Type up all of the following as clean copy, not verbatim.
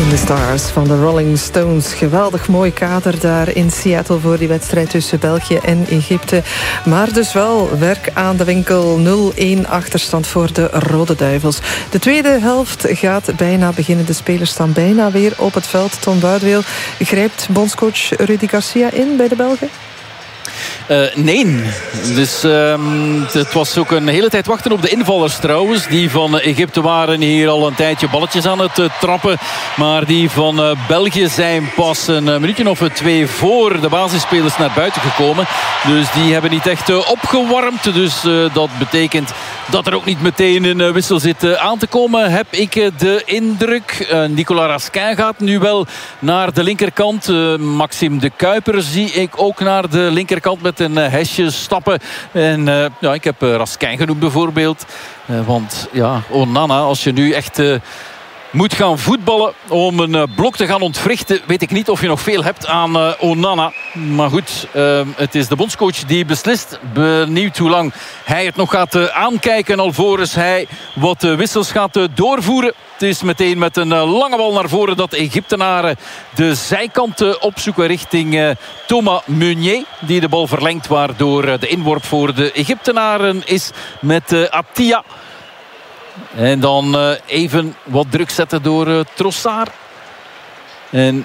The Stars van de Rolling Stones. Geweldig mooi kader daar in Seattle voor die wedstrijd tussen België en Egypte. Maar dus wel werk aan de winkel. 0-1 achterstand voor de Rode Duivels. De tweede helft gaat bijna beginnen. De spelers staan bijna weer op het veld. Tom Buidweel, grijpt bondscoach Rudy Garcia in bij de Belgen? Nee. Dus het was ook een hele tijd wachten op de invallers trouwens. Die van Egypte waren hier al een tijdje balletjes aan het trappen. Maar die van België zijn pas een minuutje of 2 voor de basisspelers naar buiten gekomen. Dus die hebben niet echt opgewarmd. Dus dat betekent dat er ook niet meteen een wissel zit aan te komen. Heb ik de indruk. Nicolas Raskin gaat nu wel naar de linkerkant. Maxime de Kuiper zie ik ook naar de linkerkant met een hesje stappen. En ik heb Raskin genoemd bijvoorbeeld. Want ja, Onana, als je nu echt moet gaan voetballen om een blok te gaan ontwrichten, weet ik niet of je nog veel hebt aan Onana. Maar goed, het is de bondscoach die beslist. Benieuwd hoe lang hij het nog gaat aankijken alvorens hij wat wissels gaat doorvoeren. Het is meteen met een lange bal naar voren dat de Egyptenaren de zijkant opzoeken richting Thomas Meunier. Die de bal verlengt, waardoor de inworp voor de Egyptenaren is met Attia. En dan even wat druk zetten door Trossard. En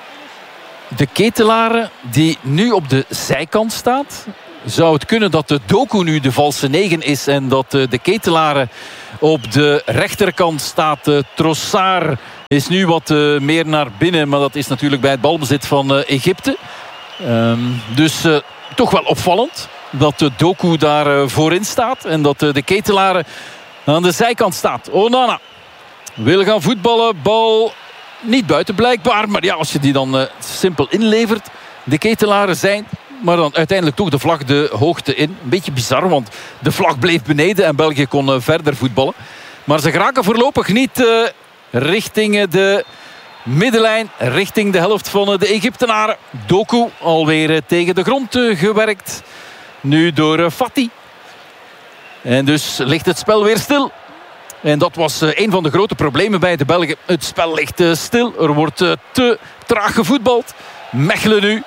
de Ketelare die nu op de zijkant staat. Zou het kunnen dat de Doku nu de valse 9 is en dat de Ketelare op de rechterkant staat. Trossard is nu wat meer naar binnen, maar dat is natuurlijk bij het balbezit van Egypte. Dus toch wel opvallend dat de Doku daar voorin staat en dat de Ketelare aan de zijkant staat. Onana wil gaan voetballen. Bal niet buiten blijkbaar. Maar ja, als je die dan simpel inlevert. De Ketelaren zijn, maar dan uiteindelijk toch de vlag de hoogte in. Een beetje bizar, want de vlag bleef beneden en België kon verder voetballen. Maar ze geraken voorlopig niet richting de middenlijn. Richting de helft van de Egyptenaren. Doku alweer tegen de grond gewerkt. Nu door Fati. En dus ligt het spel weer stil. En dat was een van de grote problemen bij de Belgen. Het spel ligt stil. Er wordt te traag gevoetbald. Mechelen nu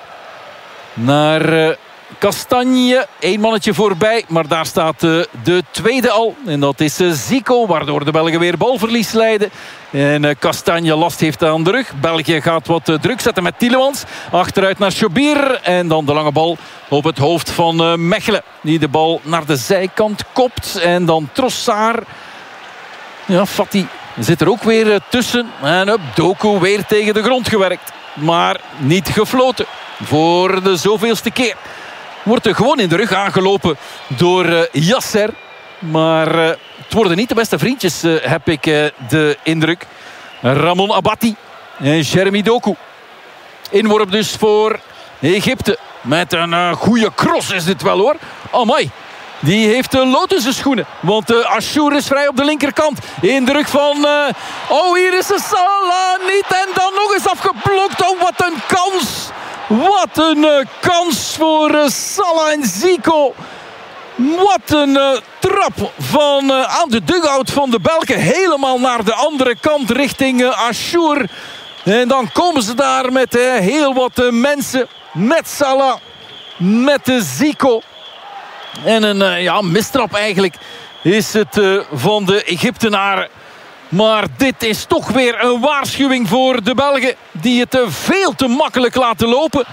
naar Kastanje. 1 mannetje voorbij. Maar daar staat de tweede al. En dat is Zico. Waardoor de Belgen weer balverlies leiden. En Kastanje last heeft aan de rug. België gaat wat druk zetten met Tielemans. Achteruit naar Chobir. En dan de lange bal op het hoofd van Mechelen. Die de bal naar de zijkant kopt. En dan Trossard. Ja, Fati zit er ook weer tussen. En Doku weer tegen de grond gewerkt. Maar niet gefloten. Voor de zoveelste keer. Wordt er gewoon in de rug aangelopen door Yasser. Maar het worden niet de beste vriendjes, heb ik de indruk. Ramon Abati en Jeremy Doku. Inworp dus voor Egypte. Met een goede cross is dit wel hoor. Amai. Die heeft lood in zijn schoenen. Want Ashour is vrij op de linkerkant. In de rug van... hier is de Salah niet. En dan nog eens afgeblokt. Oh, wat een kans. Wat een kans voor Salah en Zico. Wat een trap van aan de dugout van de Belgen. Helemaal naar de andere kant richting Ashour. En dan komen ze daar met heel wat mensen. Met Salah. Met de Zico. En een mistrap eigenlijk is het van de Egyptenaren. Maar dit is toch weer een waarschuwing voor de Belgen. Die het veel te makkelijk laten lopen.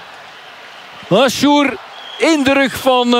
Ashour in de rug van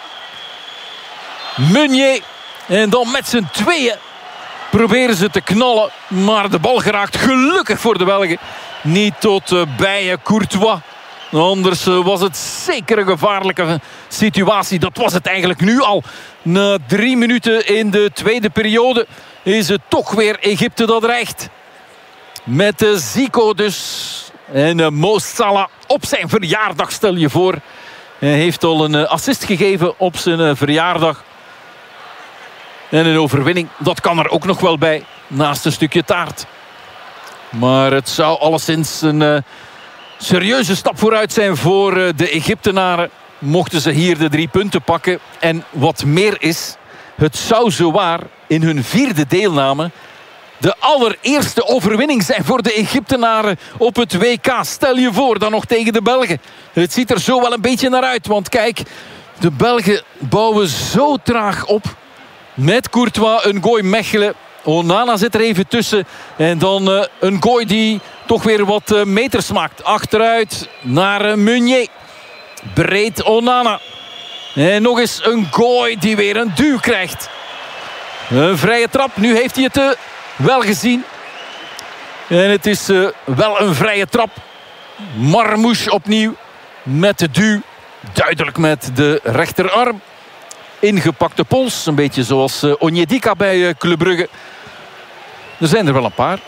Meunier. En dan met z'n tweeën proberen ze te knallen. Maar de bal geraakt gelukkig voor de Belgen niet tot bij Courtois. Anders was het zeker een gevaarlijke situatie. Dat was het eigenlijk nu al. Na 3 minuten in de tweede periode is het toch weer Egypte dat dreigt. Met Zico dus. En Mo Salah op zijn verjaardag, stel je voor. Hij heeft al een assist gegeven op zijn verjaardag. En een overwinning, dat kan er ook nog wel bij. Naast een stukje taart. Maar het zou alleszins een serieuze stap vooruit zijn voor de Egyptenaren. Mochten ze hier de 3 punten pakken. En wat meer is, het zou zowaar in hun 4e deelname de allereerste overwinning zijn voor de Egyptenaren op het WK. Stel je voor, dan nog tegen de Belgen. Het ziet er zo wel een beetje naar uit. Want kijk, de Belgen bouwen zo traag op. Met Courtois, een gooi Mechelen. Onana zit er even tussen. En dan een gooi die toch weer wat meters maakt. Achteruit naar Meunier. Breed Onana. En nog eens een gooi die weer een duw krijgt. Een vrije trap. Nu heeft hij het wel gezien. En het is wel een vrije trap. Marmouche opnieuw met de duw. Duidelijk met de rechterarm. Ingepakte pols. Een beetje zoals Onyedika bij Club Brugge. Er zijn er wel een paar.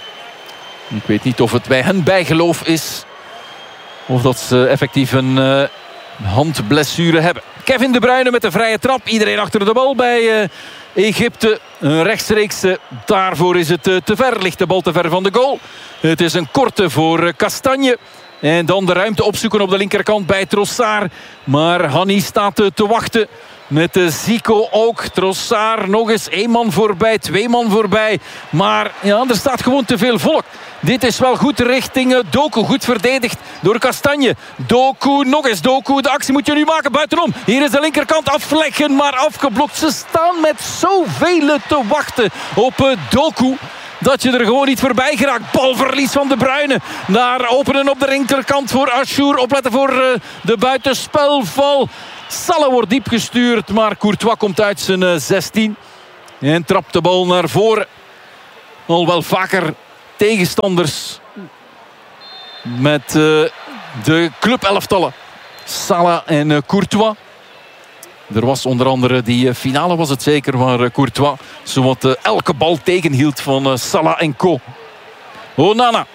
Ik weet niet of het bij hen bijgeloof is. Of dat ze effectief een handblessure hebben. Kevin De Bruyne met de vrije trap. Iedereen achter de bal bij Egypte. Een rechtstreeks. Daarvoor is het te ver. Ligt de bal te ver van de goal. Het is een korte voor Kastanje. En dan de ruimte opzoeken op de linkerkant bij Trossard. Maar Hanni staat te wachten. Met de Zico ook. Trossard nog eens 1 man voorbij. 2 man voorbij. Maar ja, er staat gewoon te veel volk. Dit is wel goed richting Doku. Goed verdedigd door Kastanje. Doku, nog eens Doku. De actie moet je nu maken buitenom. Hier is de linkerkant afleggen, maar afgeblokt. Ze staan met zoveel te wachten op Doku. Dat je er gewoon niet voorbij geraakt. Balverlies van De Bruyne. Daar openen op de linkerkant voor Achour. Opletten voor de buitenspelval. Salah wordt diep gestuurd, maar Courtois komt uit zijn 16. En trapt de bal naar voren. Al wel vaker tegenstanders met de clubelftallen. Salah en Courtois. Er was onder andere die finale, was het zeker, waar Courtois zowat elke bal tegenhield van Salah en co. Onana.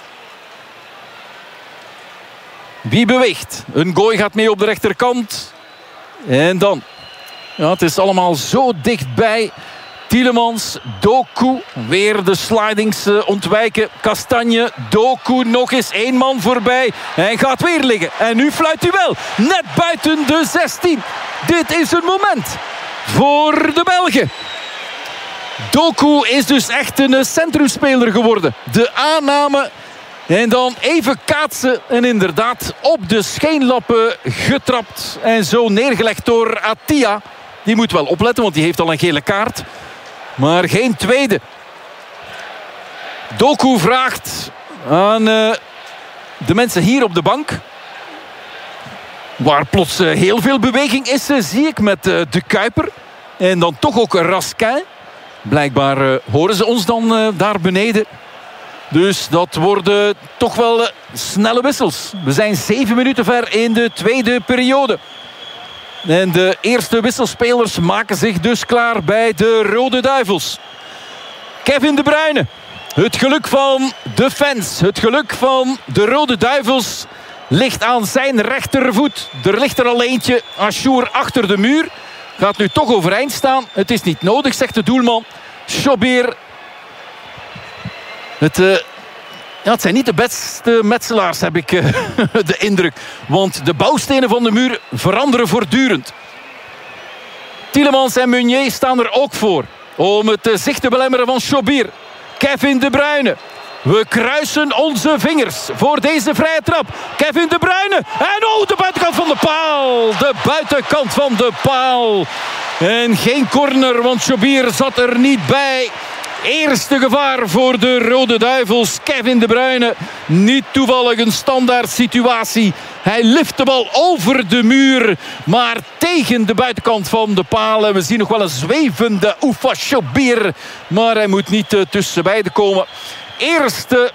Wie beweegt? Een gooi gaat mee op de rechterkant. En dan. Ja, het is allemaal zo dichtbij. Tielemans, Doku, weer de slidings ontwijken. Kastanje, Doku, nog eens 1 man voorbij. Hij gaat weer liggen. En nu fluit hij wel. Net buiten de 16. Dit is een moment voor de Belgen. Doku is dus echt een centrumspeler geworden. De aanname. En dan even kaatsen en inderdaad op de scheenlappen getrapt. En zo neergelegd door Attia. Die moet wel opletten, want die heeft al een gele kaart. Maar geen tweede. Doku vraagt aan de mensen hier op de bank. Waar plots heel veel beweging is, zie ik met de Kuiper. En dan toch ook Raskin. Blijkbaar horen ze ons dan daar beneden. Dus dat worden toch wel snelle wissels. We zijn 7 minuten ver in de tweede periode. En de eerste wisselspelers maken zich dus klaar bij de Rode Duivels. Kevin De Bruyne. Het geluk van de fans. Het geluk van de Rode Duivels ligt aan zijn rechtervoet. Er ligt er al eentje. Achour achter de muur. Gaat nu toch overeind staan. Het is niet nodig, zegt de doelman. Chobir. Het zijn niet de beste metselaars, heb ik de indruk. Want de bouwstenen van de muur veranderen voortdurend. Tielemans en Meunier staan er ook voor. Om het zicht te belemmeren van Chobir. Kevin De Bruyne. We kruisen onze vingers voor deze vrije trap. Kevin De Bruyne. En de buitenkant van de paal. De buitenkant van de paal. En geen corner, want Chobir zat er niet bij. Eerste gevaar voor de Rode Duivels. Kevin De Bruyne. Niet toevallig een standaard situatie. Hij lift de bal over de muur. Maar tegen de buitenkant van de paal. En we zien nog wel een zwevende Oufa Chobir. Maar hij moet niet tussen beiden komen. Eerste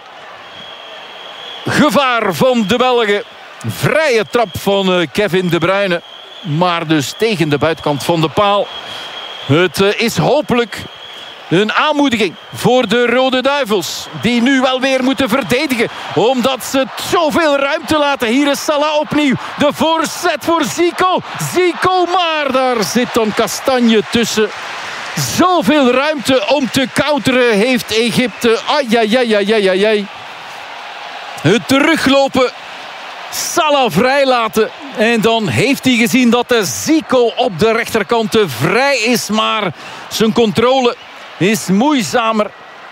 gevaar van de Belgen. Vrije trap van Kevin De Bruyne. Maar dus tegen de buitenkant van de paal. Het is hopelijk een aanmoediging voor de Rode Duivels. Die nu wel weer moeten verdedigen. Omdat ze zoveel ruimte laten. Hier is Salah opnieuw. De voorzet voor Zico. Zico, maar daar zit dan Kastanje tussen. Zoveel ruimte om te counteren heeft Egypte. Ai. Het teruglopen. Salah vrijlaten. En dan heeft hij gezien dat de Zico op de rechterkant vrij is. Maar zijn controle is moeizamer.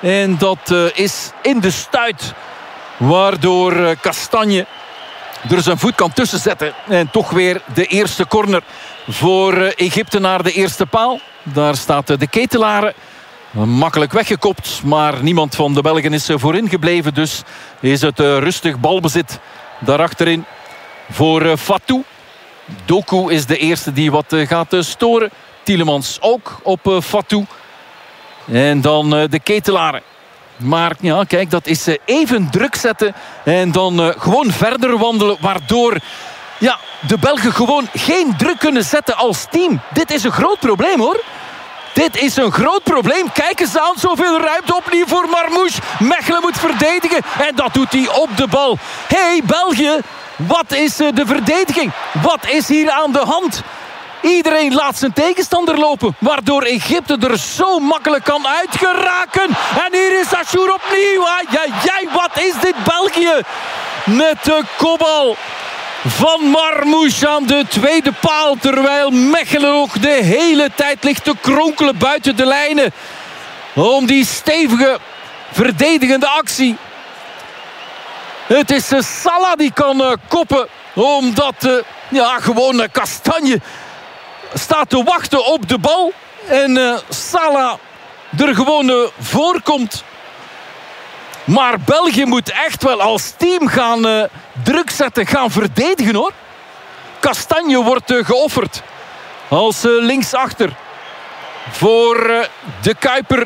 En dat is in de stuit. Waardoor Kastanje er zijn voet kan tussen zetten. En toch weer de eerste corner voor Egypte naar de eerste paal. Daar staat de Ketelare. Makkelijk weggekopt, maar niemand van de Belgen is voorin gebleven. Dus is het rustig balbezit daarachterin voor Fatou. Doku is de eerste die wat gaat storen. Tielemans ook op Fatou. En dan de Ketelare. Maar ja, kijk, dat is even druk zetten. En dan gewoon verder wandelen. Waardoor ja, de Belgen gewoon geen druk kunnen zetten als team. Dit is een groot probleem, hoor. Dit is een groot probleem. Kijk eens aan, zoveel ruimte opnieuw voor Marmouche. Mechelen moet verdedigen. En dat doet hij op de bal. Hey, België, wat is de verdediging? Wat is hier aan de hand? Iedereen laat zijn tegenstander lopen. Waardoor Egypte er zo makkelijk kan uitgeraken. En hier is Achour opnieuw. Ai, wat is dit België? Met de kopbal van Marmouche aan de tweede paal. Terwijl Mechelen ook de hele tijd ligt te kronkelen buiten de lijnen. Om die stevige verdedigende actie. Het is Salah die kan koppen. Omdat gewoon Kastanje staat te wachten op de bal. En Salah er gewoon voorkomt. Maar België moet echt wel als team gaan druk zetten, gaan verdedigen, hoor. Kastanje wordt geofferd als linksachter voor de Kuiper.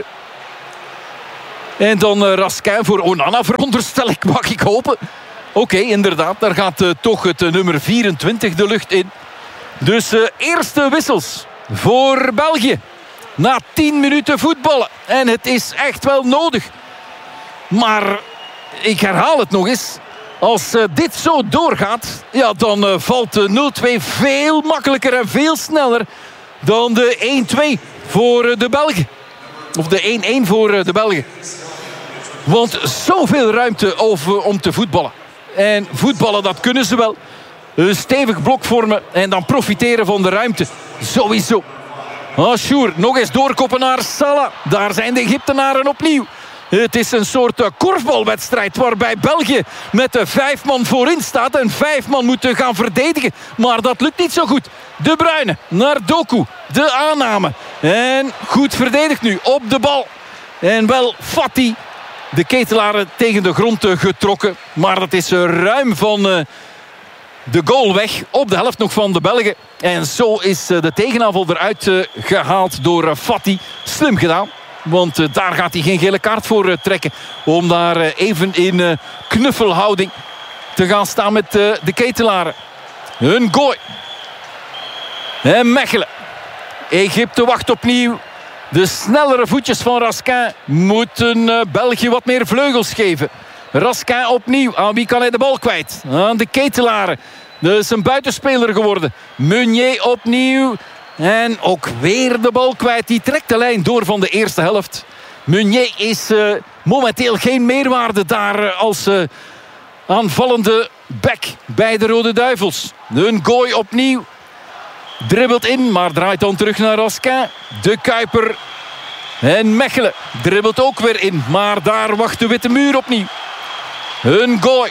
En dan Raskin voor Onana, veronderstel ik, mag ik hopen. Oké, inderdaad, daar gaat toch het nummer 24 de lucht in. Dus eerste wissels voor België. Na 10 minuten voetballen. En het is echt wel nodig. Maar ik herhaal het nog eens. Als dit zo doorgaat, ja, dan valt de 0-2 veel makkelijker en veel sneller dan de 1-2 voor de Belgen. Of de 1-1 voor de Belgen. Want zoveel ruimte om te voetballen. En voetballen, dat kunnen ze wel. Een stevig blok vormen en dan profiteren van de ruimte. Sowieso. Achour, nog eens doorkoppen naar Salah. Daar zijn de Egyptenaren opnieuw. Het is een soort korfbalwedstrijd waarbij België met 5 man voorin staat en 5 man moeten gaan verdedigen. Maar dat lukt niet zo goed. De Bruyne naar Doku. De aanname. En goed verdedigd nu op de bal. En wel Fati. De Ketelaren tegen de grond getrokken. Maar dat is ruim van de goal weg. Op de helft nog van de Belgen. En zo is de tegenaanval eruit gehaald door Fati. Slim gedaan. Want daar gaat hij geen gele kaart voor trekken. Om daar even in knuffelhouding te gaan staan met de Ketelaren. Hun gooi. En Mechelen. Egypte wacht opnieuw. De snellere voetjes van Raskin moeten België wat meer vleugels geven. Raskin opnieuw. Aan wie kan hij de bal kwijt? Aan de Ketelaren. Dat is een buitenspeler geworden. Meunier opnieuw. En ook weer de bal kwijt. Die trekt de lijn door van de eerste helft. Meunier is momenteel geen meerwaarde daar als aanvallende back bij de Rode Duivels. Een gooi opnieuw. Dribbelt in, maar draait dan terug naar Raskin. De Kuiper. En Mechelen dribbelt ook weer in. Maar daar wacht de witte muur opnieuw. Een gooi.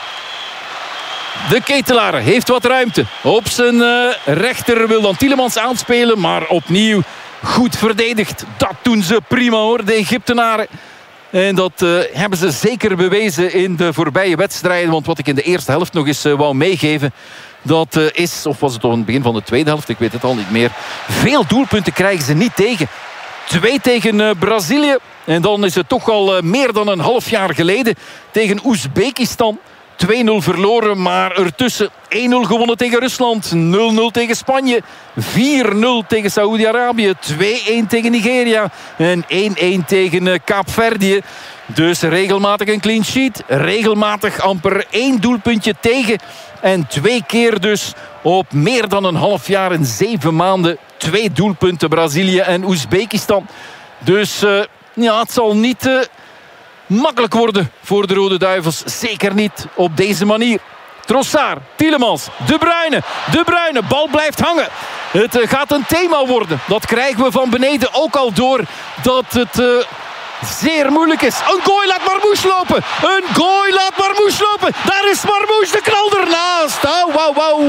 De Ketelaren heeft wat ruimte. Op zijn rechter wil dan Tielemans aanspelen. Maar opnieuw goed verdedigd. Dat doen ze prima, hoor, de Egyptenaren. En dat hebben ze zeker bewezen in de voorbije wedstrijden. Want wat ik in de eerste helft nog eens wou meegeven... dat is, of was het al in het begin van de tweede helft, ik weet het al niet meer. Veel doelpunten krijgen ze niet tegen. 2 tegen Brazilië. En dan is het toch al meer dan een half jaar geleden tegen Oezbekistan. 2-0 verloren, maar ertussen 1-0 gewonnen tegen Rusland. 0-0 tegen Spanje. 4-0 tegen Saoedi-Arabië. 2-1 tegen Nigeria. En 1-1 tegen Kaapverdië. Dus regelmatig een clean sheet. Regelmatig amper 1 doelpuntje tegen. En 2 keer dus op meer dan een half jaar in 7 maanden. 2 doelpunten Brazilië en Oezbekistan. Dus ja, het zal niet makkelijk worden voor de Rode Duivels. Zeker niet op deze manier. Trossard, Tielemans, De Bruyne. De Bruyne, bal blijft hangen. Het gaat een thema worden. Dat krijgen we van beneden ook al door. Dat het zeer moeilijk is. Een gooi laat Marmouche lopen. Een gooi laat Marmouche lopen. Daar is Marmouche, de knal ernaast. Wauw.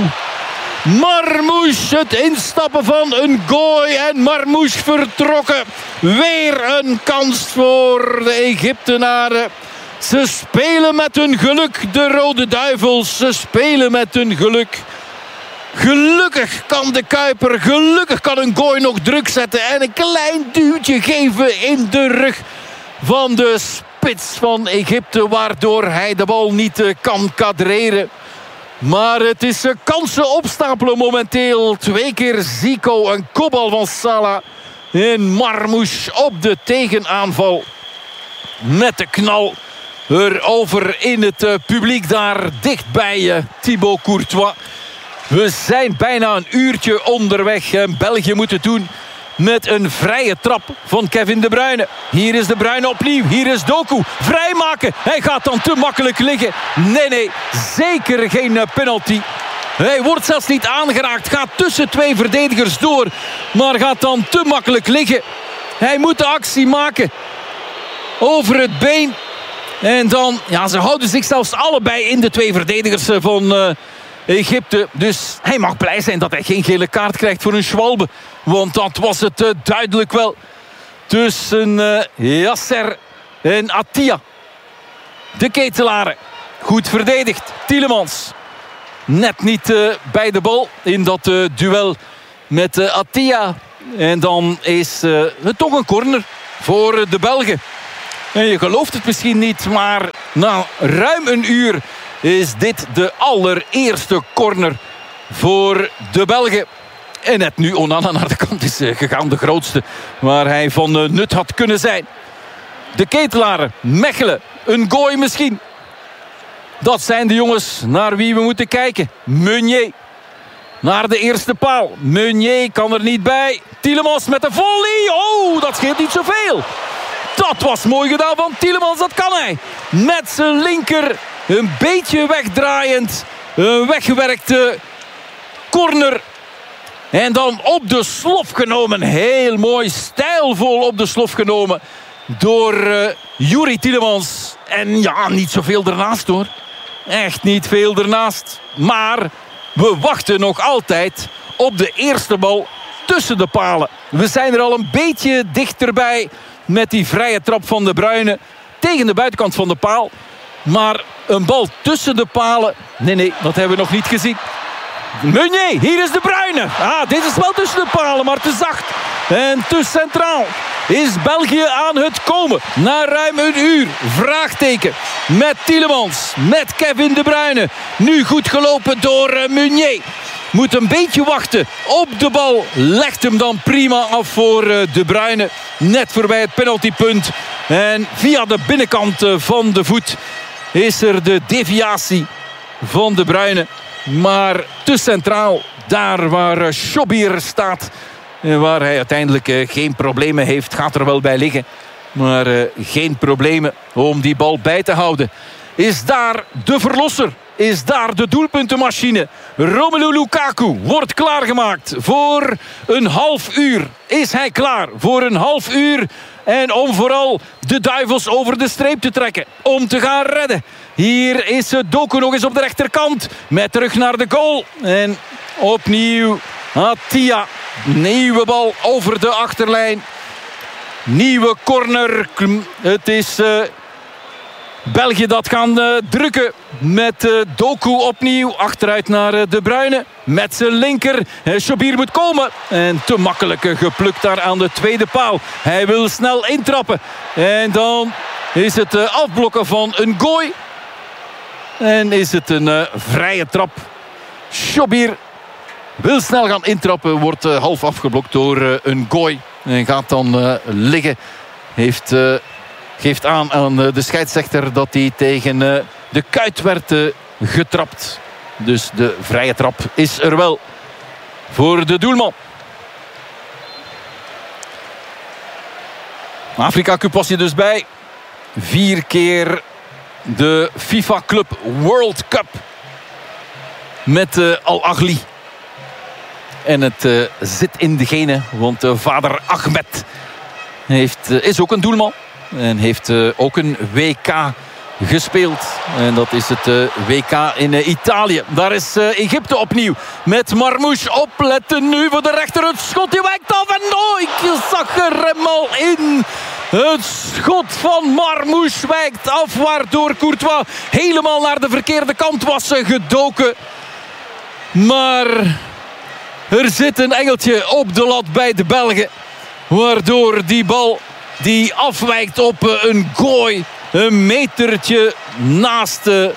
Marmouche, het instappen van een gooi en Marmouche vertrokken. Weer een kans voor de Egyptenaren. Ze spelen met hun geluk, de Rode Duivels. Ze spelen met hun geluk. Gelukkig kan de Kuiper, gelukkig kan een gooi nog druk zetten en een klein duwtje geven in de rug van de spits van Egypte, waardoor hij de bal niet kan kadreren. Maar het is kansen opstapelen momenteel. 2 keer Zico, een kopbal van Salah en Marmouche op de tegenaanval. Met de knal erover in het publiek daar dicht bij Thibaut Courtois. We zijn bijna een uurtje onderweg. België moet het doen met een vrije trap van Kevin De Bruyne. Hier is De Bruyne opnieuw. Hier is Doku. Vrijmaken. Hij gaat dan te makkelijk liggen. Nee. Zeker geen penalty. Hij wordt zelfs niet aangeraakt. Gaat tussen 2 verdedigers door. Maar gaat dan te makkelijk liggen. Hij moet de actie maken. Over het been. En dan, ze houden zich zelfs allebei in, de 2 verdedigers van Egypte. Dus hij mag blij zijn dat hij geen gele kaart krijgt voor een Schwalbe. Want dat was het duidelijk wel. Tussen Yasser en Attia. De Ketelaren. Goed verdedigd. Tielemans. Net niet bij de bal in dat duel met Attia. En dan is het toch een corner voor de Belgen. En je gelooft het misschien niet, maar na ruim een uur is dit de allereerste corner voor de Belgen. En net nu Onana naar de kant is gegaan, de grootste waar hij van nut had kunnen zijn. De Ketelaren, Mechelen, een gooi misschien. Dat zijn de jongens naar wie we moeten kijken. Meunier naar de eerste paal. Meunier kan er niet bij. Tielemans met de volley. Oh, dat scheelt niet zoveel. Dat was mooi gedaan van Tielemans, dat kan hij. Met zijn linker, een beetje wegdraaiend. Een weggewerkte corner. En dan op de slof genomen. Heel mooi, stijlvol op de slof genomen. Door Youri Tielemans. En niet zoveel ernaast hoor. Echt niet veel ernaast. Maar we wachten nog altijd op de eerste bal tussen de palen. We zijn er al een beetje dichterbij met die vrije trap van De Bruyne tegen de buitenkant van de paal. Maar een bal tussen de palen, nee, dat hebben we nog niet gezien. Meunier, hier is De Bruyne. Dit is wel tussen de palen, maar te zacht. En te centraal is België aan het komen. Na ruim een uur. Vraagteken met Tielemans, met Kevin De Bruyne. Nu goed gelopen door Meunier. Moet een beetje wachten op de bal. Legt hem dan prima af voor De Bruyne. Net voorbij het penaltypunt. En via de binnenkant van de voet is er de deviatie van De Bruyne. Maar te centraal, daar waar Shobir staat. En waar hij uiteindelijk geen problemen heeft. Gaat er wel bij liggen. Maar geen problemen om die bal bij te houden. Is daar de verlosser. Is daar de doelpuntenmachine. Romelu Lukaku wordt klaargemaakt voor een half uur. Is hij klaar voor een half uur. En om vooral de Duivels over de streep te trekken. Om te gaan redden. Hier is Doku nog eens op de rechterkant. Met terug naar de goal. En opnieuw Attia. Nieuwe bal over de achterlijn. Nieuwe corner. Het is België dat gaan drukken. Met Doku opnieuw. Achteruit naar De Bruyne. Met zijn linker. Shobir moet komen. En te makkelijk geplukt daar aan de tweede paal. Hij wil snel intrappen. En dan is het afblokken van een gooi. En is het een vrije trap. Shobir wil snel gaan intrappen. Wordt half afgeblokt door een gooi. En gaat dan liggen. Geeft aan de scheidsrechter dat hij tegen de kuit werd getrapt. Dus de vrije trap is er wel voor de doelman. Afrika Cup was je dus bij. 4 keer de FIFA Club World Cup. Met Al Ahly. En het zit in de genen. Want vader Ahmed is ook een doelman. En heeft ook een WK gespeeld. En dat is het WK in Italië. Daar is Egypte opnieuw. Met Marmouche. Opletten nu voor de rechter. Het schot die wijkt af. En ik zag er hem al in. Het schot van Marmouche wijkt af. Waardoor Courtois helemaal naar de verkeerde kant was gedoken. Maar er zit een engeltje op de lat bij de Belgen. Waardoor die bal die afwijkt op een gooi. Een metertje naast de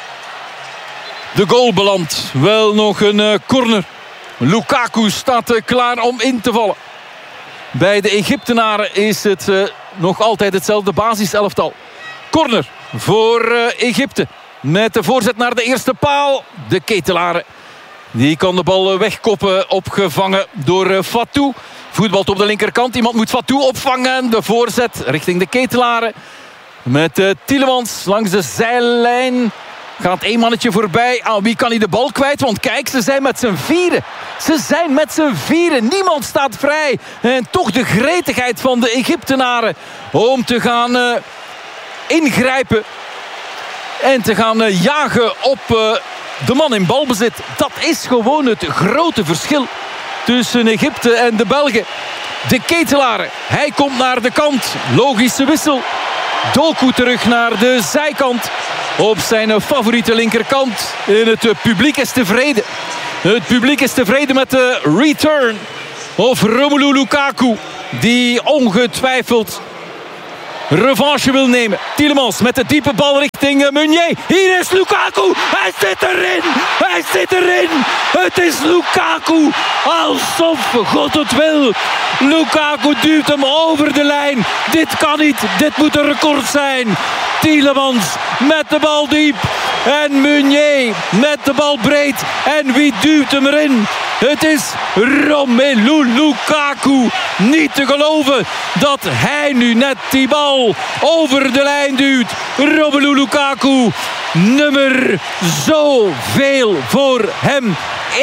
goal belandt. Wel nog een corner. Lukaku staat klaar om in te vallen. Bij de Egyptenaren is het nog altijd hetzelfde basiselftal. Corner voor Egypte. Met de voorzet naar de eerste paal. De Ketelaren. Die kan de bal wegkoppen. Opgevangen door Fatou. Voetbalt op de linkerkant. Iemand moet Fatou opvangen. De voorzet richting de Ketelaren. Met Tielemans langs de zijlijn. Gaat één mannetje voorbij. Aan wie kan hij de bal kwijt? Want kijk, ze zijn met z'n vieren. Ze zijn met z'n vieren. Niemand staat vrij. En toch de gretigheid van de Egyptenaren. Om te gaan ingrijpen. En te gaan jagen op de man in balbezit. Dat is gewoon het grote verschil tussen Egypte en de Belgen. De Ketelaren. Hij komt naar de kant. Logische wissel. Doku terug naar de zijkant. Op zijn favoriete linkerkant. En het publiek is tevreden. Het publiek is tevreden met de return. Of Romelu Lukaku. Die ongetwijfeld revanche wil nemen. Tielemans met de diepe bal richting Meunier. Hier is Lukaku. Hij zit erin. Hij zit erin. Het is Lukaku. Alsof God het wil. Lukaku duwt hem over de lijn. Dit kan niet. Dit moet een record zijn. Tielemans met de bal diep. En Meunier met de bal breed. En wie duwt hem erin? Het is Romelu Lukaku. Niet te geloven dat hij nu net die bal over de lijn duwt. Romelu Lukaku. Nummer zoveel voor hem.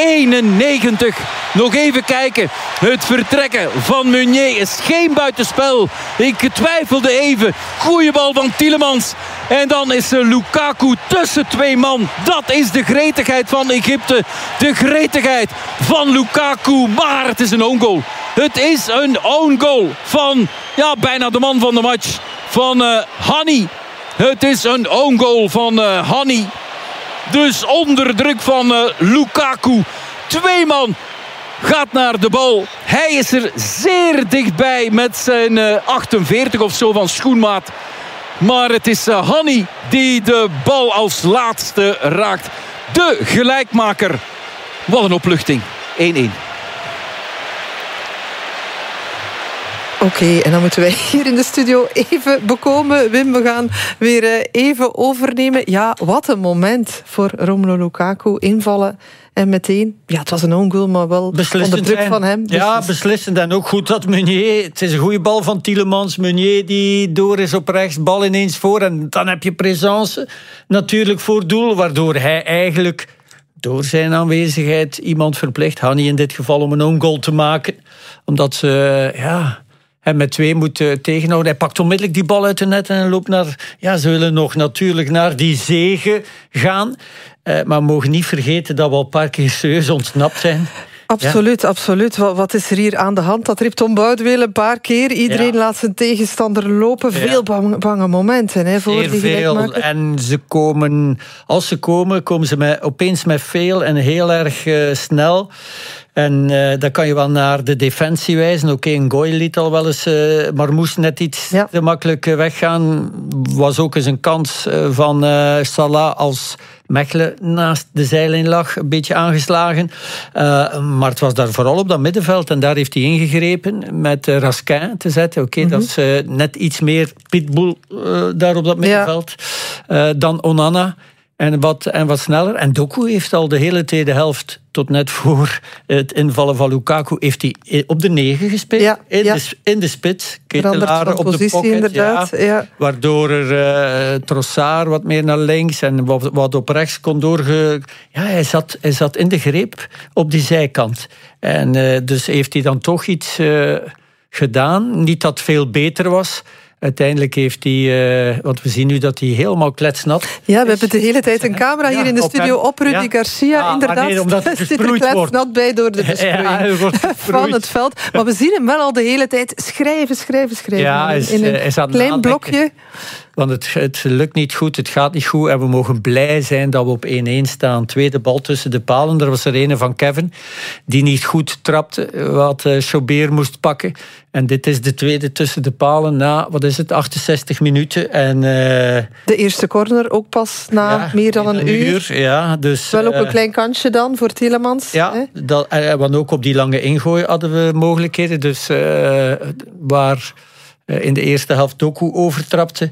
91. Nog even kijken. Het vertrekken van Meunier is geen buitenspel. Ik twijfelde even. Goeie bal van Tielemans. En dan is Lukaku tussen twee man. Dat is de gretigheid van Egypte. De gretigheid van Lukaku. Maar het is een own goal. Het is een own goal van bijna de man van de match. Van Hani. Het is een own goal van Hani. Dus onder druk van Lukaku. Twee man gaat naar de bal. Hij is er zeer dichtbij met zijn 48 of zo van schoenmaat. Maar het is Hani die de bal als laatste raakt. De gelijkmaker. Wat een opluchting. 1-1. Oké, en dan moeten wij hier in de studio even bekomen. Wim, we gaan weer even overnemen. Ja, wat een moment voor Romelu Lukaku. Invallen en meteen... Ja, het was een own goal, maar wel beslissend onder druk van hem. Ja, beslissend. En ook goed dat Meunier... Het is een goede bal van Tielemans. Meunier die door is op rechts, bal ineens voor. En dan heb je Présence natuurlijk voor doel. Waardoor hij eigenlijk door zijn aanwezigheid iemand verplicht, Hani in dit geval, om een own goal te maken. Omdat ze... En met twee moet tegenhouden. Hij pakt onmiddellijk die bal uit de net en loopt naar... Ja, ze willen nog natuurlijk naar die zege gaan. Maar we mogen niet vergeten dat we al een paar keer serieus ontsnapt zijn. Absoluut, absoluut. Wat is er hier aan de hand? Dat riep Tom Boudewijl een paar keer. Iedereen laat zijn tegenstander lopen. Veel bange momenten voor die gelijkmaker. En als ze komen ze opeens met veel en heel erg snel. En dan kan je wel naar de defensie wijzen. Oké, Ngoy liet al wel eens, maar moest net iets te makkelijk weggaan. Was ook eens een kans van Salah als Mechelen naast de zijlijn lag, een beetje aangeslagen. Maar het was daar vooral op dat middenveld. En daar heeft hij ingegrepen met Raskin te zetten. Oké, dat is net iets meer pitbull daar op dat middenveld dan Onana. En wat sneller. En Doku heeft al de hele tweede helft, tot net voor het invallen van Lukaku, heeft hij op de 9 gespeeld. In de spits. Ketelaren op de pocket. Waardoor er Trossard wat meer naar links en wat op rechts kon doorge... Ja, hij zat in de greep op die zijkant. En dus heeft hij dan toch iets... gedaan. Niet dat het veel beter was. Uiteindelijk heeft hij, want we zien nu dat hij helemaal kletsnat is. Ja, we hebben de hele tijd een camera hier in de studio op Rudy Garcia. Inderdaad, nee, omdat het zit er kletsnat bij door de besproeiing van het veld. Maar we zien hem wel al de hele tijd schrijven. Ja, in een klein blokje. Want het lukt niet goed, het gaat niet goed. En we mogen blij zijn dat we op 1-1 staan. Tweede bal tussen de palen. Er was er een van Kevin die niet goed trapte. Wat Chobert moest pakken. En dit is de tweede tussen de palen na, 68 minuten. En, de eerste corner ook pas na meer dan een uur. Ja, dus, wel op een klein kantje dan voor Tielemans. Ja, want ook op die lange ingooi hadden we mogelijkheden. Dus waar in de eerste helft Doku overtrapte.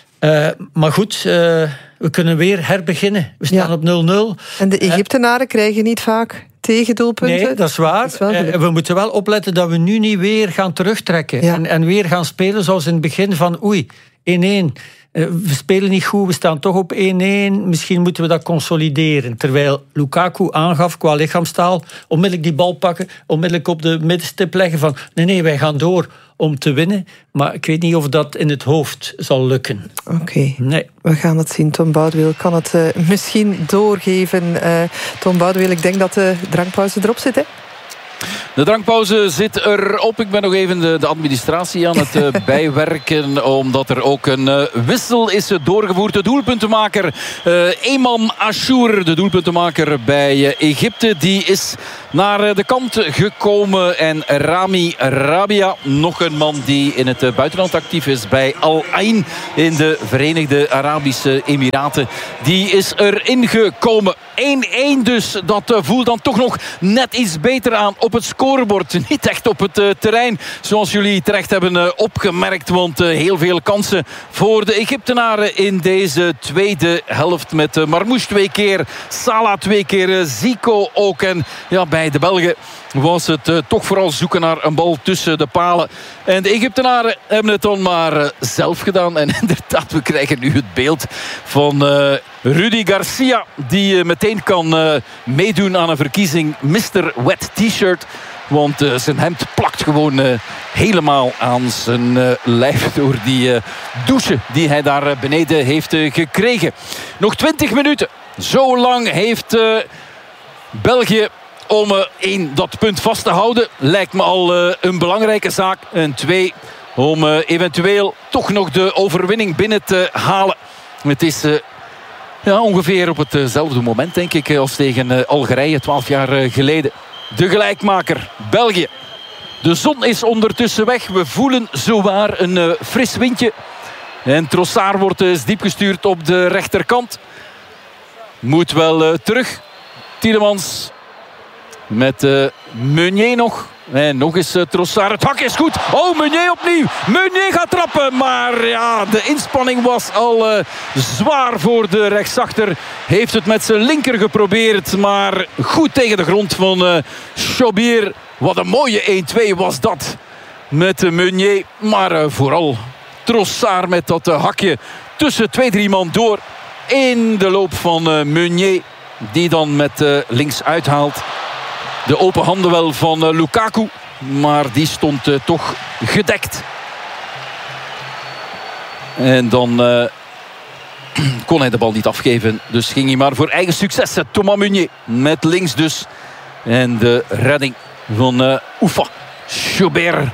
Maar goed, we kunnen weer herbeginnen. We staan op 0-0. En de Egyptenaren krijgen niet vaak tegendoelpunten. Nee, dat is waar. We moeten wel opletten dat we nu niet weer gaan terugtrekken. Ja. En weer gaan spelen zoals in het begin van 1-1. We spelen niet goed, we staan toch op 1-1. Misschien moeten we dat consolideren. Terwijl Lukaku aangaf qua lichaamstaal, onmiddellijk die bal pakken, onmiddellijk op de middenstip leggen van nee, wij gaan door om te winnen. Maar ik weet niet of dat in het hoofd zal lukken. Oké. Nee. We gaan het zien. Tom Boudewijn kan het misschien doorgeven. Tom Boudewijn, ik denk dat de drankpauze erop zit, hè? De drankpauze zit erop. Ik ben nog even de administratie aan het bijwerken. Omdat er ook een wissel is doorgevoerd. De doelpuntenmaker Eman Ashour, de doelpuntenmaker bij Egypte, die is naar de kant gekomen. En Rami Rabia, nog een man die in het buitenland actief is bij Al Ain in de Verenigde Arabische Emiraten, die is erin gekomen. 1-1 dus. Dat voelt dan toch nog net iets beter aan op het scorebord. Niet echt op het terrein, zoals jullie terecht hebben opgemerkt. Want heel veel kansen voor de Egyptenaren in deze tweede helft. Met Marmouche 2 keer, Salah 2 keer, Zico ook. En ja, bij de Belgen was het toch vooral zoeken naar een bal tussen de palen. En de Egyptenaren hebben het dan maar zelf gedaan. En inderdaad, we krijgen nu het beeld van Rudy Garcia, die meteen kan meedoen aan een verkiezing Mr. Wet T-shirt. Want zijn hemd plakt gewoon helemaal aan zijn lijf door die douche die hij daar beneden heeft gekregen. Nog 20 minuten. Zo lang heeft België om 1 dat punt vast te houden. Lijkt me al een belangrijke zaak. En 2 om eventueel toch nog de overwinning binnen te halen. Het is ongeveer op hetzelfde moment, denk ik, als tegen Algerije 12 jaar geleden. De gelijkmaker, België. De zon is ondertussen weg. We voelen zowaar een fris windje. En Trossard wordt diep gestuurd op de rechterkant. Moet wel terug. Tielemans met Meunier nog. En nog eens Trossard. Het hak is goed. Oh, Meunier opnieuw. Meunier gaat trappen. Maar ja, de inspanning was al zwaar voor de rechtsachter. Heeft het met zijn linker geprobeerd. Maar goed tegen de grond van Chobert. Wat een mooie 1-2 was dat. Met Meunier. Maar vooral Trossard met dat hakje tussen 2-3 man door. In de loop van Meunier. Die dan met links uithaalt. De open handen wel van Lukaku. Maar die stond toch gedekt. En dan kon hij de bal niet afgeven. Dus ging hij maar voor eigen succes. Thomas Meunier met links dus. En de redding van Oufa. Chobert.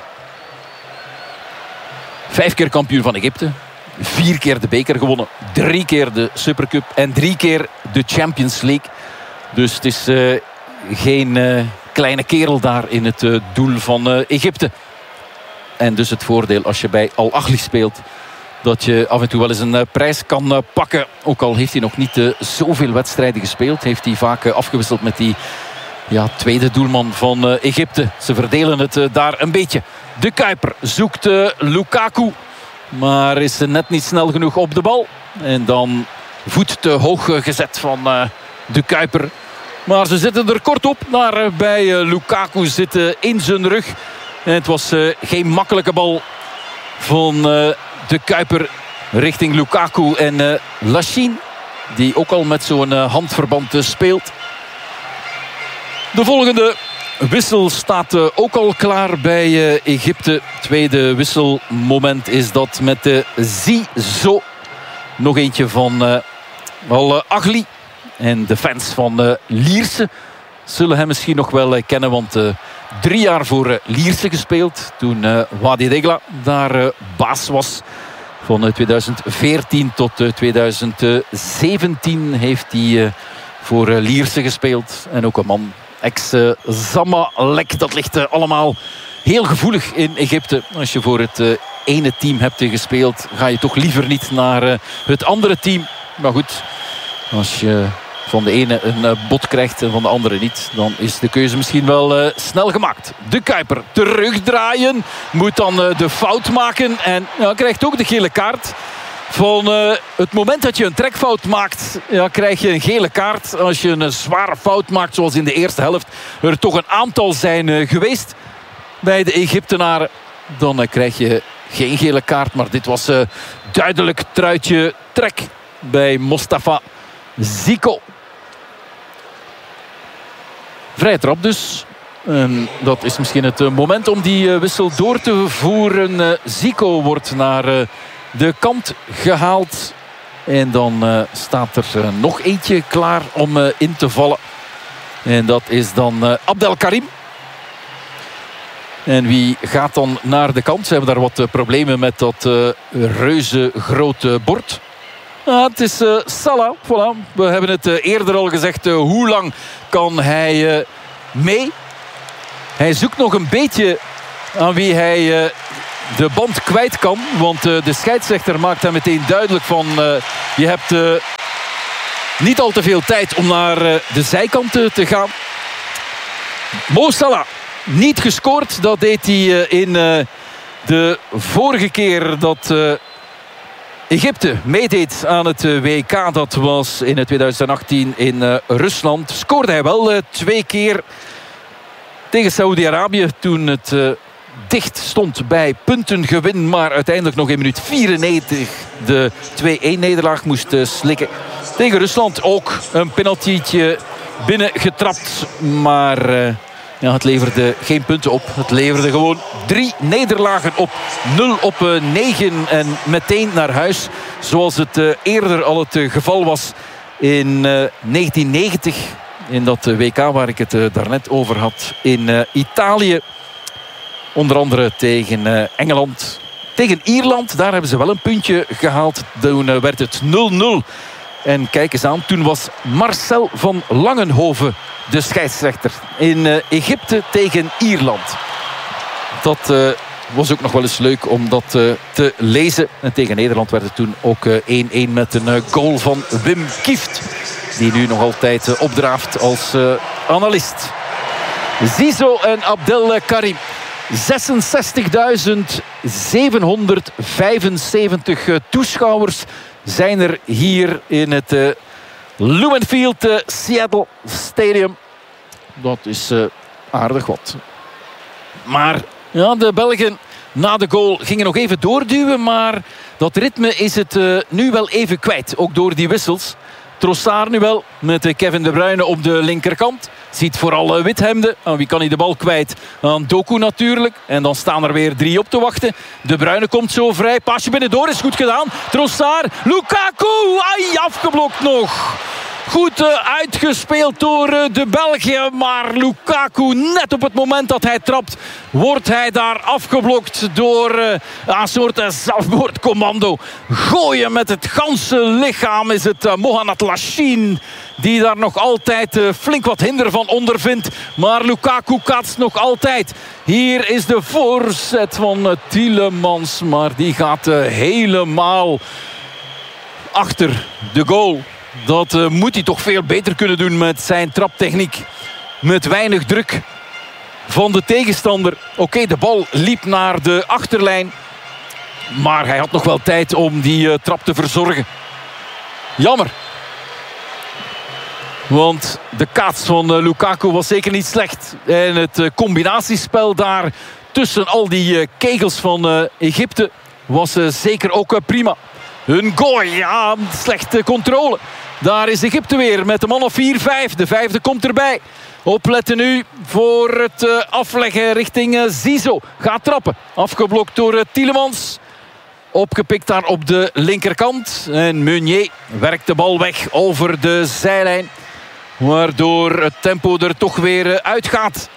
5 keer kampioen van Egypte. 4 keer de beker gewonnen. 3 keer de Supercup. En 3 keer de Champions League. Dus het is geen kleine kerel daar in het doel van Egypte. En dus het voordeel als je bij Al Ahly speelt, dat je af en toe wel eens een prijs kan pakken. Ook al heeft hij nog niet zoveel wedstrijden gespeeld. Heeft hij vaak afgewisseld met die tweede doelman van Egypte. Ze verdelen het daar een beetje. De Kuiper zoekt Lukaku. Maar is net niet snel genoeg op de bal. En dan voet te hoog gezet van de Kuiper. Maar ze zitten er kort op. Daar bij Lukaku zitten in zijn rug. En het was geen makkelijke bal van de Kuiper richting Lukaku. En Lachine, die ook al met zo'n handverband speelt. De volgende wissel staat ook al klaar bij Egypte. Tweede wisselmoment is dat met de Zizo. Nog eentje van Al-Ahly. En de fans van Lierse zullen hem misschien nog wel kennen. Want 3 jaar voor Lierse gespeeld. Toen Wadi Degla daar baas was. Van 2014 tot 2017 heeft hij voor Lierse gespeeld. En ook een man, ex-Zamalek. Dat ligt allemaal heel gevoelig in Egypte. Als je voor het ene team hebt gespeeld, ga je toch liever niet naar het andere team. Maar goed, als je van de ene een bot krijgt en van de andere niet, dan is de keuze misschien wel snel gemaakt. De Kuiper terugdraaien, moet dan de fout maken en krijgt ook de gele kaart. Van het moment dat je een trekfout maakt, krijg je een gele kaart. Als je een zware fout maakt, zoals in de eerste helft er toch een aantal zijn geweest bij de Egyptenaren, dan krijg je geen gele kaart. Maar dit was duidelijk truitje trek bij Mostafa Zico. Vrije trap dus. Dat is misschien het moment om die wissel door te voeren. Zico wordt naar de kant gehaald. En dan staat er nog eentje klaar om in te vallen. En dat is dan Abdelkarim. En wie gaat dan naar de kant? Ze hebben daar wat problemen met dat reuze grote bord. Het is Salah. Voilà. We hebben het eerder al gezegd. Hoe lang kan hij mee? Hij zoekt nog een beetje aan wie hij de band kwijt kan. Want de scheidsrechter maakt hem meteen duidelijk van... je hebt niet al te veel tijd om naar de zijkant te gaan. Mo Salah. Niet gescoord. Dat deed hij in de vorige keer dat... Egypte meedeed aan het WK. Dat was in 2018 in Rusland. Scoorde hij wel 2 keer tegen Saoedi-Arabië. Toen het dicht stond bij puntengewin. Maar uiteindelijk nog in minuut 94 de 2-1 nederlaag moest slikken. Tegen Rusland ook een penaltietje binnengetrapt. Maar... het leverde geen punten op. Het leverde gewoon 3 nederlagen op. 0 op 9 en meteen naar huis. Zoals het eerder al het geval was in 1990. In dat WK waar ik het daarnet over had. In Italië. Onder andere tegen Engeland. Tegen Ierland. Daar hebben ze wel een puntje gehaald. Toen werd het 0-0. En kijk eens aan. Toen was Marcel van Langenhoven de scheidsrechter in Egypte tegen Ierland. Dat was ook nog wel eens leuk om dat te lezen. En tegen Nederland werd het toen ook 1-1 met een goal van Wim Kieft. Die nu nog altijd opdraaft als analist. Zizo en Abdelkarim. 66.775 toeschouwers zijn er hier in het Lumenfield Seattle Stadium. Dat is aardig wat. Maar de Belgen na de goal gingen nog even doorduwen. Maar dat ritme is het nu wel even kwijt. Ook door die wissels. Trossard nu wel met Kevin De Bruyne op de linkerkant. Ziet vooral Withemde. Aan wie kan hij de bal kwijt? Aan Doku natuurlijk. En dan staan er weer 3 op te wachten. De Bruyne komt zo vrij. Paasje binnendoor is goed gedaan. Trossard. Lukaku. Ai, afgeblokt nog. Goed uitgespeeld door de Belgen. Maar Lukaku, net op het moment dat hij trapt, wordt hij daar afgeblokt door een soort zelfmoordcommando. Gooien met het ganse lichaam is het Mohamed Lashin, die daar nog altijd flink wat hinder van ondervindt. Maar Lukaku kaatst nog altijd. Hier is de voorzet van Tielemans. Maar die gaat helemaal achter de goal. Dat moet hij toch veel beter kunnen doen met zijn traptechniek. Met weinig druk van de tegenstander. Oké, de bal liep naar de achterlijn. Maar hij had nog wel tijd om die trap te verzorgen. Jammer. Want de kaats van Lukaku was zeker niet slecht. En het combinatiespel daar tussen al die kegels van Egypte was zeker ook prima. Hun gooi, ja, slechte controle. Daar is Egypte weer met de man of 4-5. De 5e komt erbij. Opletten nu voor het afleggen richting Zizou. Gaat trappen. Afgeblokt door Tielemans. Opgepikt daar op de linkerkant. En Meunier werkt de bal weg over de zijlijn. Waardoor het tempo er toch weer uitgaat.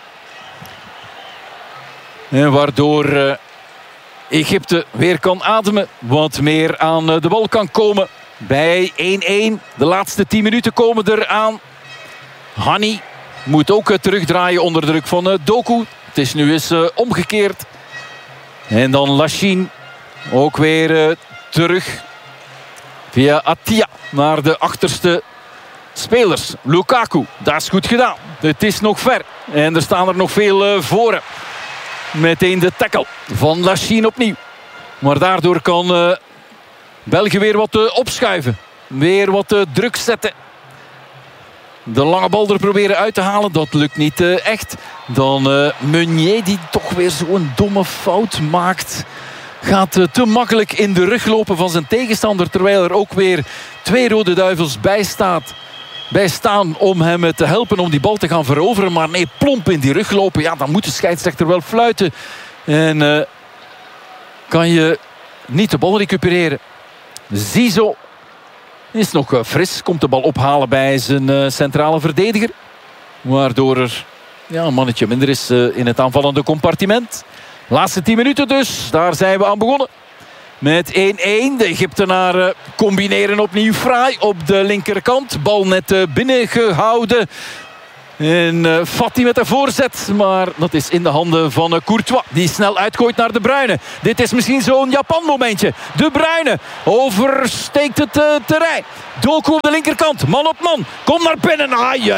En waardoor Egypte weer kan ademen. Wat meer aan de bal kan komen. Bij 1-1. De laatste 10 minuten komen eraan. Hani moet ook terugdraaien onder druk van Doku. Het is nu eens omgekeerd. En dan Lachine ook weer terug. Via Attia naar de achterste spelers. Lukaku, dat is goed gedaan. Het is nog ver. En er staan er nog veel voor hem. Meteen de tackle van Lachine opnieuw. Maar daardoor kan België weer wat opschuiven. Weer wat druk zetten. De lange bal er proberen uit te halen. Dat lukt niet echt. Dan Meunier die toch weer zo'n domme fout maakt. Gaat te makkelijk in de rug lopen van zijn tegenstander. Terwijl er ook weer 2 Rode Duivels bij staan om hem te helpen om die bal te gaan veroveren. Maar nee, plomp in die rug lopen. Ja, dan moet de scheidsrechter wel fluiten. En kan je niet de bal recupereren. Zizou is nog fris. Komt de bal ophalen bij zijn centrale verdediger. Waardoor er een mannetje minder is in het aanvallende compartiment. Laatste 10 minuten dus. Daar zijn we aan begonnen. Met 1-1. De Egyptenaren combineren opnieuw fraai op de linkerkant. Bal net binnengehouden. En Fati met de voorzet. Maar dat is in de handen van Courtois. Die snel uitgooit naar De Bruyne. Dit is misschien zo'n Japan momentje. De Bruyne oversteekt het terrein. Doku op de linkerkant. Man op man. Kom naar binnen.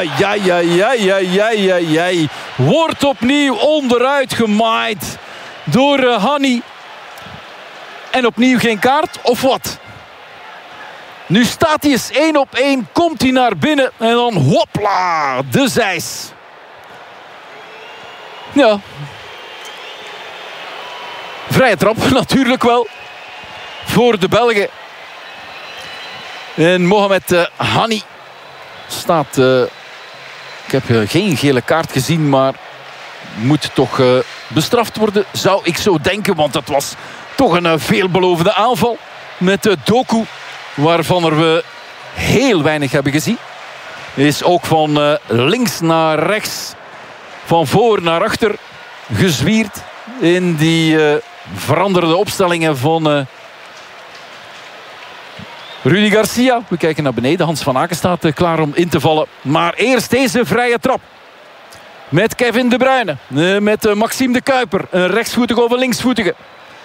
Ai. Wordt opnieuw onderuit gemaaid door Hani. En opnieuw geen kaart, of wat? Nu staat hij eens 1-op-1. Komt hij naar binnen. En dan hopla. De zeis. Ja. Vrije trap natuurlijk wel. Voor de Belgen. En Mohamed Hani staat... ik heb geen gele kaart gezien, maar moet toch bestraft worden. Zou ik zo denken, want dat was toch een veelbelovende aanval. Met Doku, waarvan we heel weinig hebben gezien. Is ook van links naar rechts, van voor naar achter gezwierd. In die veranderde opstellingen van Rudi Garcia. We kijken naar beneden. Hans van Aken staat klaar om in te vallen. Maar eerst deze vrije trap. Met Kevin De Bruyne. Met Maxime de Kuiper. Een rechtsvoetige of een linksvoetige.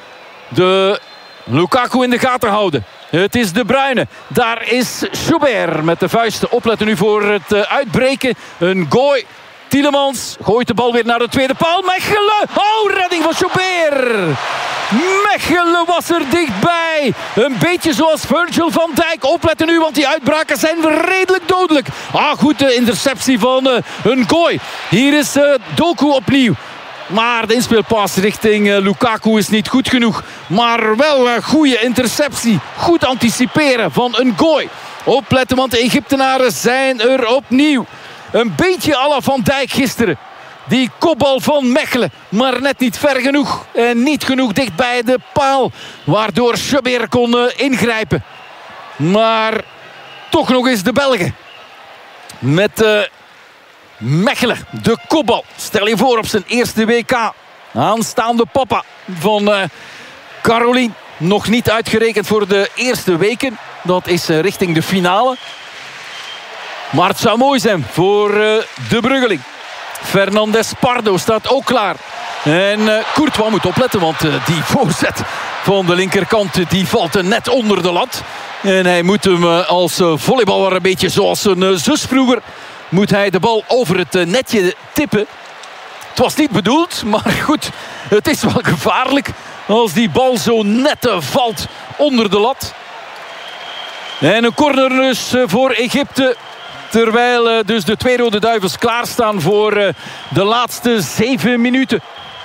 De Lukaku in de gaten houden. Het is De Bruyne. Daar is Joubert met de vuisten. Opletten nu voor het uitbreken. Een gooi. Tielemans gooit de bal weer naar de tweede paal. Mechelen. Oh, redding van Joubert. Mechelen was er dichtbij. Een beetje zoals Virgil van Dijk. Opletten nu, want die uitbraken zijn redelijk dodelijk. Goed, de interceptie van een gooi. Hier is Doku opnieuw. Maar de inspeelpas richting Lukaku is niet goed genoeg. Maar wel een goede interceptie. Goed anticiperen van een gooi. Opletten, want de Egyptenaren zijn er opnieuw. Een beetje à la Van Dijk gisteren. Die kopbal van Mechelen. Maar net niet ver genoeg. En niet genoeg dicht bij de paal. Waardoor Joubert kon ingrijpen. Maar toch nog eens de Belgen. Met Mechelen, de kopbal. Stel je voor op zijn eerste WK. Aanstaande papa van Caroline. Nog niet uitgerekend voor de eerste weken. Dat is richting de finale. Maar het zou mooi zijn voor de Bruggeling. Fernandes Pardo staat ook klaar. En Courtois moet opletten, want die voorzet van de linkerkant die valt net onder de lat. En hij moet hem als volleyballer, een beetje zoals zijn zus vroeger, moet hij de bal over het netje tippen. Het was niet bedoeld, maar goed, het is wel gevaarlijk als die bal zo net valt onder de lat. En een corner dus voor Egypte. Terwijl dus de 2 Rode Duivels klaarstaan voor de laatste 7 minuten.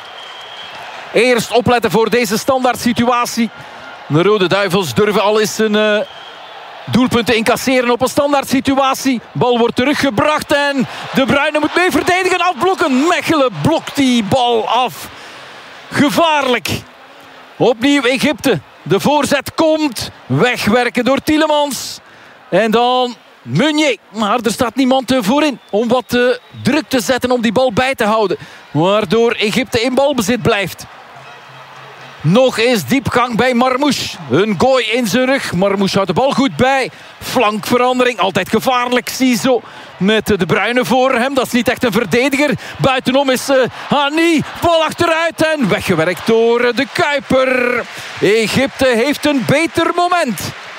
Eerst opletten voor deze standaard situatie. De Rode Duivels durven al eens een doelpunten incasseren op een standaard situatie. Bal wordt teruggebracht en De Bruyne moet mee verdedigen. Afblokken. Mechelen blokt die bal af. Gevaarlijk. Opnieuw Egypte. De voorzet komt. Wegwerken door Tielemans. En dan Meunier. Maar er staat niemand voorin om wat druk te zetten om die bal bij te houden. Waardoor Egypte in balbezit blijft. Nog eens diepgang bij Marmoush. Een gooi in zijn rug. Marmoush houdt de bal goed bij. Flankverandering. Altijd gevaarlijk. Zizou met De Bruyne voor hem. Dat is niet echt een verdediger. Buitenom is Hani. Bal achteruit en weggewerkt door de Kuiper. Egypte heeft een beter moment.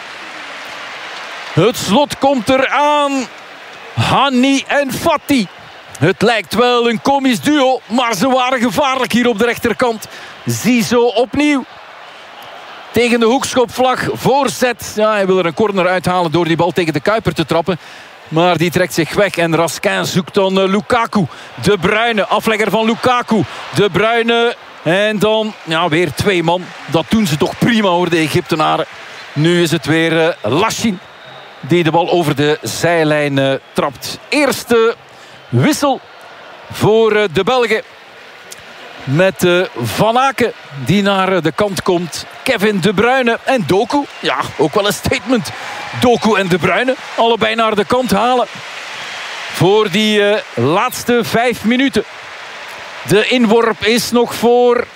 Het slot komt eraan. Hani en Fati. Het lijkt wel een komisch duo, maar ze waren gevaarlijk hier op de rechterkant. Zizou opnieuw. Tegen de hoekschopvlag. Voorzet. Ja, hij wil er een corner uithalen door die bal tegen de Kuiper te trappen. Maar die trekt zich weg en Raskin zoekt dan Lukaku. De Bruyne, aflegger van Lukaku. De Bruyne en dan weer 2 man. Dat doen ze toch prima hoor, de Egyptenaren. Nu is het weer Lachin die de bal over de zijlijn trapt. Eerste wissel voor de Belgen. Met Van Aken die naar de kant komt. Kevin De Bruyne en Doku. Ja, ook wel een statement. Doku en De Bruyne allebei naar de kant halen. Voor die laatste 5 minuten. De inworp is nog voor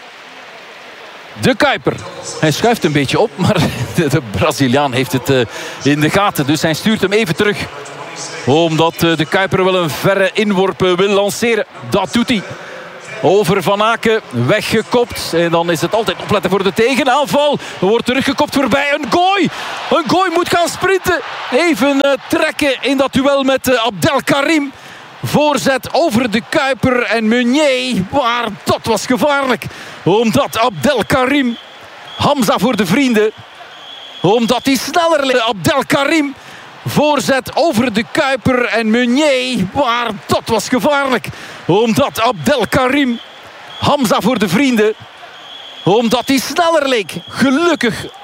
de Kuiper. Hij schuift een beetje op, maar de Braziliaan heeft het in de gaten. Dus hij stuurt hem even terug. Omdat de Kuiper wel een verre inworp wil lanceren. Dat doet hij. Over Van Aken, weggekopt. En dan is het altijd opletten voor de tegenaanval. Er wordt teruggekopt voorbij. Een gooi. Een gooi moet gaan sprinten. Even trekken in dat duel met Abdelkarim. Voorzet over de Kuiper en Meunier. Maar dat was gevaarlijk. Omdat Abdelkarim. Hamza voor de vrienden. Omdat hij sneller ligt. Abdelkarim. Voorzet over de Kuiper en Meunier. Maar dat was gevaarlijk. Omdat Abdelkarim. Hamza voor de vrienden. Omdat hij sneller leek. Gelukkig